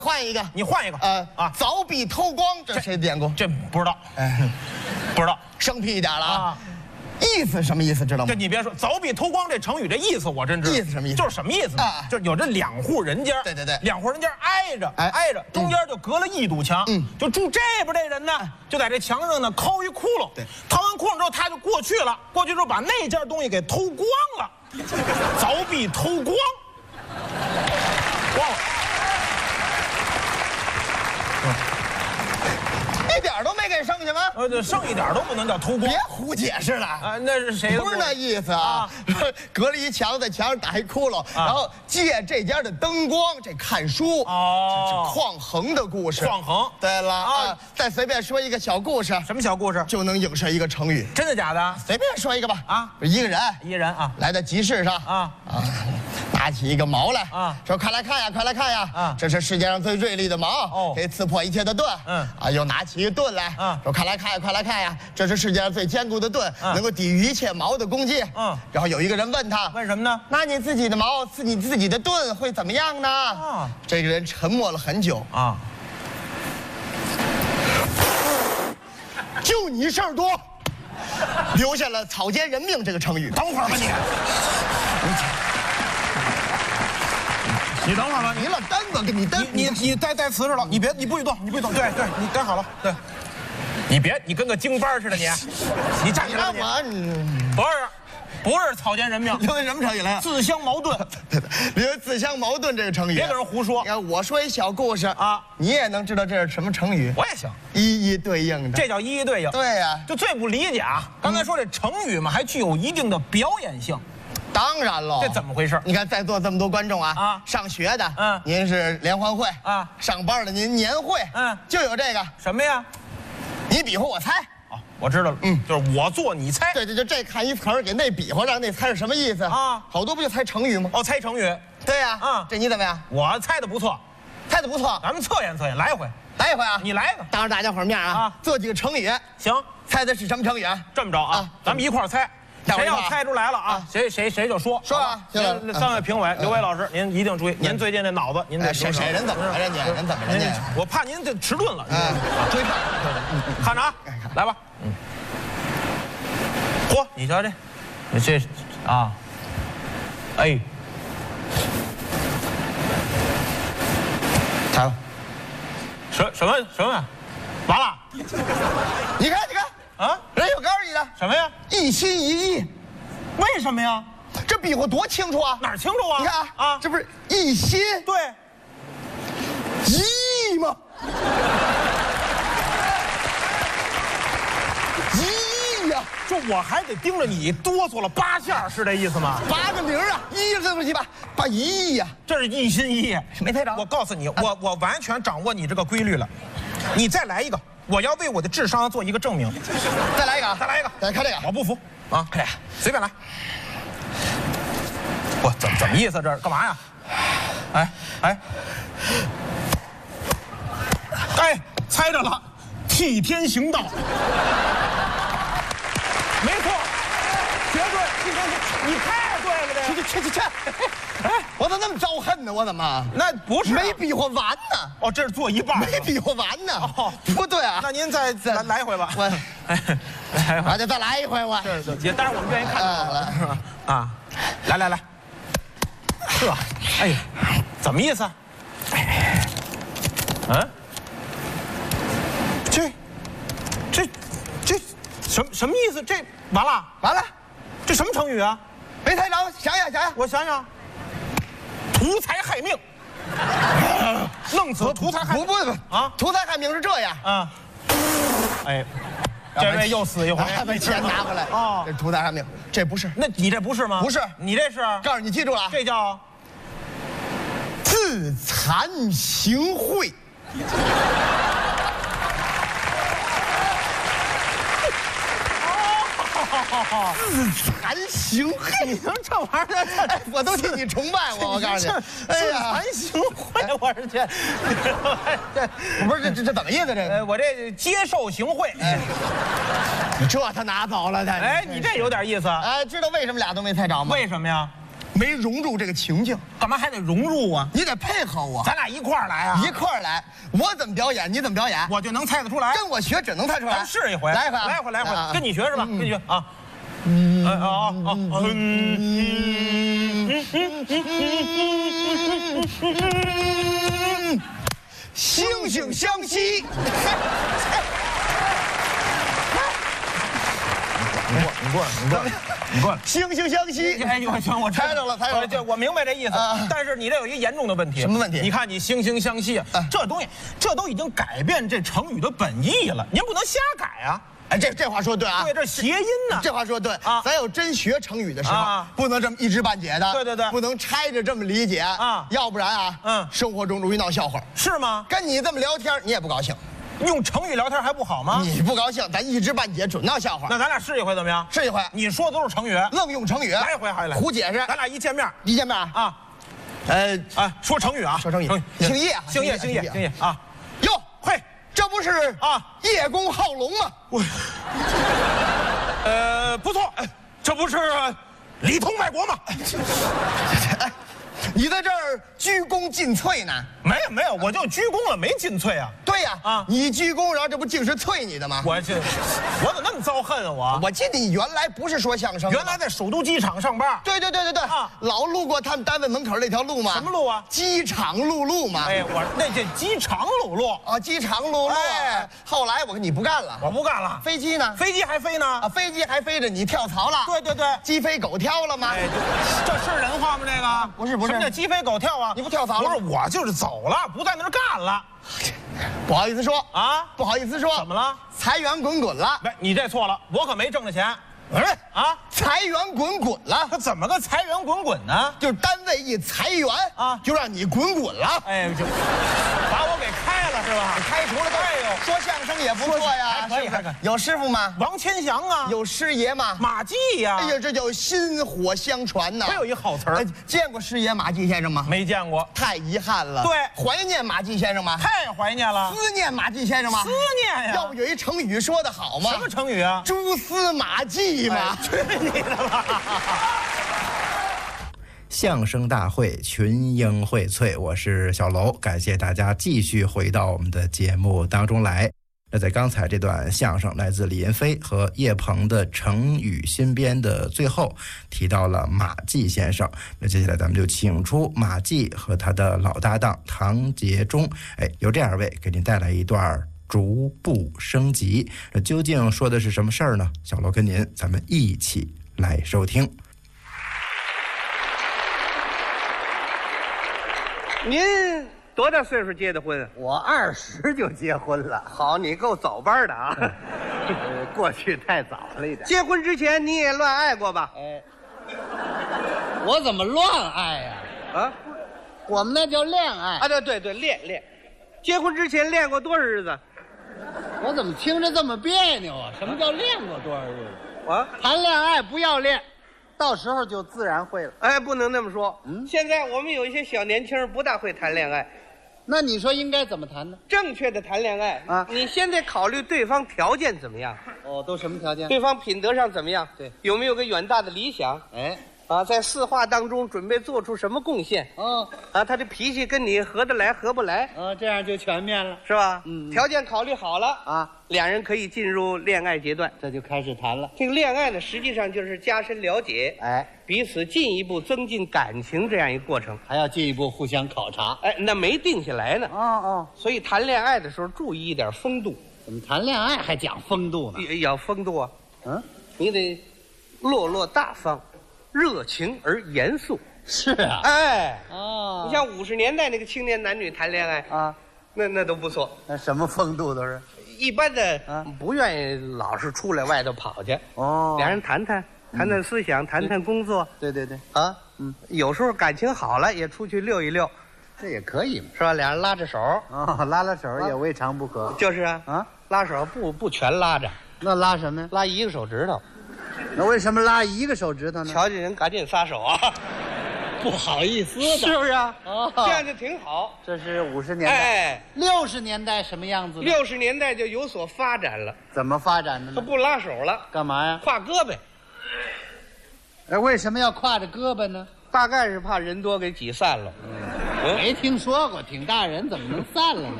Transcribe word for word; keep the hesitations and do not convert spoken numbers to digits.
换一个， 你换一个。 呃啊， 凿壁偷光，这谁典故？ 这不知道， 哎， 不知道。 生僻一点了啊。 啊意思什么意思知道吗这？你别说，凿壁偷光这成语这意思我真知道。 意思什么意思就是什么意思呢？ 啊就是有这两户人家， 对对对两户人家挨着， 哎挨着，中间就隔了一堵墙。 嗯就住这边这人呢，就在这墙上呢抠一窟窿。 对， 掏完窟窿之后，他就过去了，过去之后把那件东西给偷光了，凿壁偷光，光了。 一点都没给剩下吗？ 呃，这剩一点都不能叫偷光别胡解释了。 啊！那是谁的？ 不是那意思啊，隔了一墙，在墙上打一窟窿，然后借这家的灯光，这看书。 哦， 这是匡衡的故事。 匡衡。 对了啊啊，再随便说一个小故事， 什么小故事？ 就能影射一个成语。 真的假的？ 随便说一个吧。 啊， 一个人一人啊来到集市上啊啊，拿起一个矛来啊说：“快来看呀，快来看呀！ 啊这是世界上最锐利的矛， 哦可以刺破一切的盾。 嗯啊，又拿起一个盾来， 啊说：快来看呀，快来看呀！这是世界上最坚固的盾， 嗯能够抵御一切矛的攻击。 嗯然后有一个人问他， 问什么呢？ 那你自己的矛刺你自己的盾会怎么样呢？ 啊这个人沉默了很久， 啊， 就你事儿多，留下了草菅人命这个成语。 等会儿吧你。你等会儿吧， 你老耽搁，给你耽你你你带带瓷实了，你别你不许动，你不许动，对对，你待好了，对，你别你跟个京班似的你，你站起来吧你， 你让我你。 不是不是草菅人命， 留下什么成语来了？ 自相矛盾， 对对，留下自相矛盾这个成语。 别跟人胡说你看我说一小故事啊， 你也能知道这是什么成语， 我也行， 一一对应的。 这叫一一对应。 对呀， 就最不理解啊，刚才说这成语嘛，还具有一定的表演性， 当然喽。 这怎么回事？ 你看在座这么多观众啊， 啊上学的， 嗯您是联欢会啊上班的您年会， 嗯就有这个， 什么呀？ 你比划我猜。 哦，我知道了， 嗯就是我做你猜。 对对，就这看一词儿，给那比划，让那猜是什么意思啊好多不就猜成语吗？ 哦，猜成语， 对呀， 嗯这你怎么样？ 我猜的不错， 猜的不错， 咱们测验测验，来一回， 来一回啊！ 你来一个， 当着大家伙儿面啊啊， 做几个成语， 行， 猜的是什么成语啊？ 这么着啊啊， 咱们一块儿猜。谁待会儿一块儿要猜出来了啊啊， 谁谁谁就说说啊好吧行了您三位评委，刘伟老师，您一定注意，您嗯最近这脑子，您得哎谁谁人怎么了人家人怎么人家您我怕您这迟钝了。 哎，追判。 看着啊哎看， 来吧。嗯。嚯，你瞧这，你这啊，哎， 猜吧， 什什么什么呀？完了你看你看， 啊？ 人有告诉你的， 什么呀？ 一心一意， 为什么呀？ 这比划多清楚啊！ 哪儿清楚啊？ 你看啊， 啊， 这不是一心对， 一意吗？一意呀， 就我还得盯着你哆嗦了八下，是这意思吗？ 八个零啊，一这么几把，把一亿呀， 这是一心一意， 没猜着我告诉你，我我完全掌握你这个规律了。你再来一个，我要为我的智商做一个证明。 再来一个啊， 再来一个， 再看这个， 我不服啊！哎，随便来。我怎怎么意思？这是干嘛呀？哎哎哎，猜着了，替天行道。没错，绝对替天行，你太对了这个。 去去去去去，哎，我怎么那么招恨呢？我怎么那不是没比划完呢？ 哦，这是做一半儿， 没比划完呢。 哦不对啊， 那您再再来来一回吧。 我哎，来一回。 我就再来一回我。 这这也，当然我们愿意看啊到来是吧？啊，来来来，这，哎呀，怎么意思啊？嗯，这，这，这什么什么意思？这完了， 完了， 这什么成语啊？ 没猜着，想想想想， 我想想，图财害命，弄死图财害命不不不啊！ 图财害命是这样， 啊！哎，这位又死一回， 把钱拿回来哦这图财害命，这不是， 那你这不是吗？ 不是你这是， 告诉你记住了啊， 这叫自惭形秽。自惭形秽， 你能这玩意儿？ 哎，我都替你崇拜我，我告诉你，哎呀， 自惭形秽，我是这，这不是这这这怎么意思？这个呃，我这接受行贿， 你这他拿走了他， 哎，你这有点意思， 哎，知道为什么俩都没猜着吗？ 为什么呀？ 没融入这个情境。 干嘛还得融入啊？ 你得配合我， 咱俩一块儿来啊！ 一块儿来。我怎么表演，你怎么表演， 我就能猜得出来。 跟我学只能猜出来。 咱试一回， 来一回啊， 来一回，来一回， 啊跟你学是吧？ 嗯跟你学啊。嗯啊啊啊嗯。 惺惺相惜。 你过，你过，你过，你过来。 惺惺相惜。 哎呦，行，我猜着了，猜着了。 这我明白这意思，但是你这有一严重的问题。 什么问题？ 你看你惺惺相惜啊，这东西，这都已经改变这成语的本意了，您不能瞎改啊。 哎，这这话说对啊， 对，这谐音呢。 这话说对啊， 咱要真学成语的时候， 啊不能这么一知半解的。 对对对， 不能拆着这么理解啊， 要不然啊，嗯，生活中容易闹笑话。 是吗？ 跟你这么聊天，你也不高兴。 用成语聊天还不好吗？ 你不高兴，咱一知半解，准闹笑话。 那咱俩试一回怎么样？ 试一回。 你说的都是成语， 愣用成语。 来一回还来。 胡解释。 咱俩一见面， 一见面啊， 呃， 哎，说成语啊， 说成语。姓叶， 姓叶，姓叶，姓叶啊。 哟， 嘿， 这不是啊叶公好龙吗？ 我，呃，不错，这不是里通外国吗？ 你在这儿鞠躬尽瘁呢？ 没有没有，我就鞠躬了，没尽瘁啊。 对呀，啊，你鞠躬，然后这不竟是啐你的吗？ 我这，我怎么那么遭恨啊我？ 我记得你原来不是说相声， 原来在首都机场上班。 对对对对对，啊，老路过他们单位门口那条路吗？ 什么路啊？ 机场路路嘛。 哎，我那这机场路路啊，机场路路。哎，后来我跟你不干了， 我不干了。 飞机呢？ 飞机还飞呢？ 啊，飞机还飞着，你跳槽了？ 对对对， 鸡飞狗跳了吗？ 哎，这是人话吗？这个不是不是， 什么叫鸡飞狗跳啊？ 你不跳槽了？ 不是，我就是走了，不在那儿干了。 不好意思说啊， 不好意思说， 怎么了？ 财源滚滚了。 没，你这错了，我可没挣着钱。 嗯啊， 财源滚滚了， 他怎么个财源滚滚呢？ 就是单位一裁员啊，就让你滚滚了。 哎，就把我给开了是吧？ 开除了。哎呦，说相声也不错呀， 可以还可以。 有师傅吗？ 王千祥啊。 有师爷吗？ 马季呀。 哎呀，这叫薪火相传呐。 还有一好词儿， 见过师爷马季先生吗？ 没见过， 太遗憾了。 对， 怀念马季先生吗？ 太怀念了。 思念马季先生吗？ 思念呀。 要不有一成语说得好吗？ 什么成语啊？ 蛛丝马迹嘛。 你的吧！ 相声大会群英荟萃，我是小楼，感谢大家继续回到我们的节目当中来。那在刚才这段相声来自李云飞和叶鹏的成语新编的最后提到了马季先生，那接下来咱们就请出马季和他的老搭档唐杰忠，哎，由这二位给您带来一段逐步升级。那究竟说的是什么事儿呢？小楼跟您咱们一起来收听。 您多大岁数结的婚？ 我二十就结婚了。 好，你够早班的啊！ 呃，过去太早了一点。 结婚之前你也乱爱过吧？ 哎，我怎么乱爱呀？ 啊， 我们那叫恋爱啊！对对对，恋恋。结婚之前恋过多少日子？ 我怎么听着这么别扭啊？什么叫恋过多少日子？ 啊， 谈恋爱不要恋，到时候就自然会了。 哎，不能那么说。 嗯， 现在我们有一些小年轻不大会谈恋爱。 那你说应该怎么谈呢？ 正确的谈恋爱啊， 你先得考虑对方条件怎么样。 哦，都什么条件？ 对方品德上怎么样？ 对， 有没有个远大的理想？ 哎， 啊，在四化当中准备做出什么贡献？ 哦， 啊，他的脾气跟你合得来合不来？ 啊，这样就全面了， 是吧？ 嗯， 条件考虑好了啊， 两人可以进入恋爱阶段， 这就开始谈了。 这个恋爱呢，实际上就是加深了解， 哎， 彼此进一步增进感情这样一个过程， 还要进一步互相考察。 哎，那没定下来呢。 哦哦， 所以谈恋爱的时候注意一点风度。 怎么谈恋爱还讲风度呢？ 要风度啊， 嗯， 你得落落大方，热情而严肃。 是啊， 哎， 哦， 你像五十年代那个青年男女谈恋爱啊， 那那都不错。 那什么风度都是？ 一般的啊不愿意老是出来外头跑去。 哦， 俩人谈谈，谈谈思想，谈谈工作。 对对对， 啊， 嗯， 有时候感情好了也出去溜一溜， 这也可以嘛。 是吧？俩人拉着手， 哦，拉拉手也未尝不可。 就是啊， 啊， 拉手不不全拉着， 那拉什么呀？ 拉一个手指头。 那为什么拉一个手指头呢？ 瞧见人赶紧撒手啊， 不好意思的， 是不是啊？ 哦， 这样就挺好。 这是五十年代， 哎， 六十年代什么样子呢？ 六十年代就有所发展了， 怎么发展的呢？ 他不拉手了， 干嘛呀？ 挎胳膊。 哎，为什么要挎着胳膊呢？ 大概是怕人多给挤散了。嗯， 没听说过，挺大人怎么能散了呢？